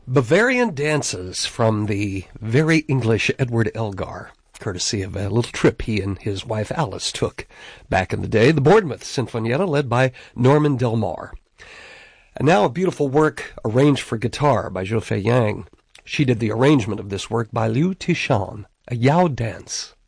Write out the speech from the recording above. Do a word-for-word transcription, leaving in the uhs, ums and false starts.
Bavarian Dances from the very English Edward Elgar, courtesy of a little trip he and his wife Alice took back in the day. The Bournemouth Sinfonietta, led by Norman Del Mar. And now a beautiful work arranged for guitar by Zhou Fei Yang. She did the arrangement of this work by Liu Tishan, a Yao dance.